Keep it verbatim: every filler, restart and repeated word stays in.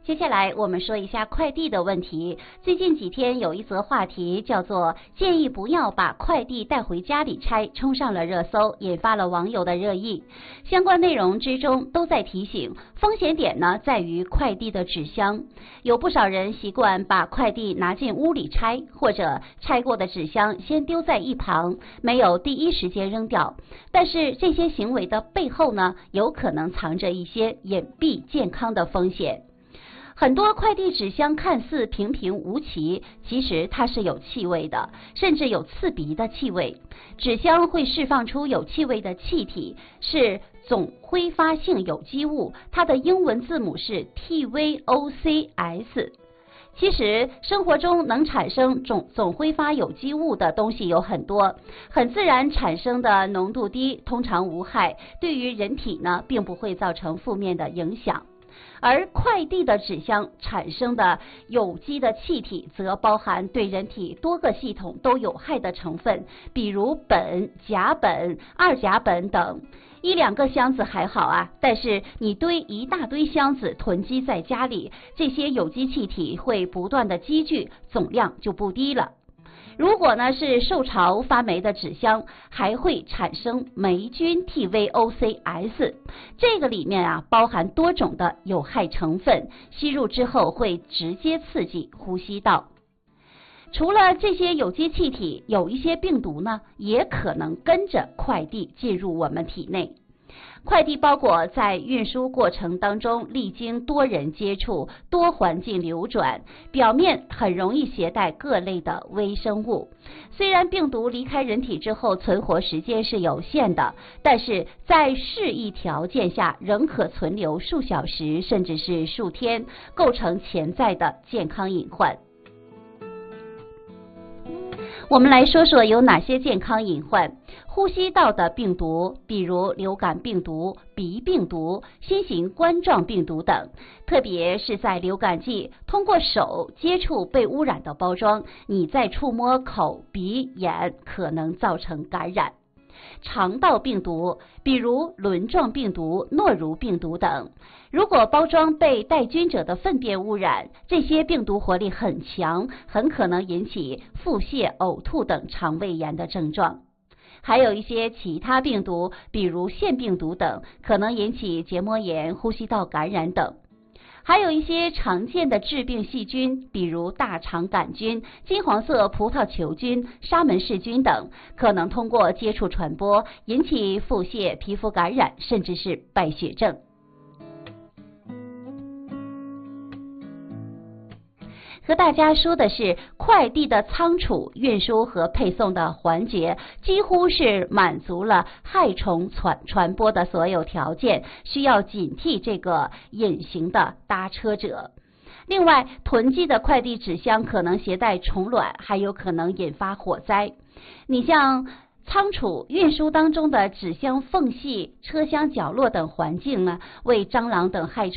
接下来我们说一下快递的问题。最近几天有一则话题叫做建议不要把快递带回家里拆，冲上了热搜，引发了网友的热议。相关内容之中都在提醒，风险点呢在于快递的纸箱。有不少人习惯把快递拿进屋里拆，或者拆过的纸箱先丢在一旁，没有第一时间扔掉。但是这些行为的背后呢，有可能藏着一些隐蔽健康的风险。很多快递纸箱看似平平无奇，其实它是有气味的，甚至有刺鼻的气味。纸箱会释放出有气味的气体，是总挥发性有机物，它的英文字母是 T V O C S。其实生活中能产生总总挥发有机物的东西有很多，很自然产生的浓度低，通常无害，对于人体呢并不会造成负面的影响。而快递的纸箱产生的有机的气体则包含对人体多个系统都有害的成分，比如苯、甲苯、二甲苯等。一两个箱子还好啊，但是你堆一大堆箱子囤积在家里，这些有机气体会不断的积聚，总量就不低了。如果呢是受潮发霉的纸箱，还会产生霉菌 T V O C S， 这个里面啊包含多种的有害成分，吸入之后会直接刺激呼吸道。除了这些有机气体，有一些病毒呢也可能跟着快递进入我们体内。快递包裹在运输过程当中历经多人接触、多环境流转，表面很容易携带各类的微生物。虽然病毒离开人体之后存活时间是有限的，但是在适宜条件下仍可存留数小时甚至是数天，构成潜在的健康隐患。我们来说说有哪些健康隐患。呼吸道的病毒，比如流感病毒、鼻病毒、新型冠状病毒等，特别是在流感季，通过手接触被污染的包装，你再触摸口、鼻、眼，可能造成感染。肠道病毒，比如轮状病毒、诺如病毒等，如果包装被带菌者的粪便污染，这些病毒活力很强，很可能引起腹泻、呕吐等肠胃炎的症状。还有一些其他病毒，比如腺病毒等，可能引起结膜炎、呼吸道感染等。还有一些常见的致病细菌，比如大肠杆菌、金黄色葡萄球菌、沙门氏菌等，可能通过接触传播，引起腹泻、皮肤感染，甚至是败血症。和大家说的是，快递的仓储、运输和配送的环节几乎是满足了害虫传传播的所有条件，需要警惕这个隐形的搭车者。另外，囤积的快递纸箱可能携带虫卵，还有可能引发火灾。你像仓储运输当中的纸箱缝隙、车厢角落等环境呢，为蟑螂等害虫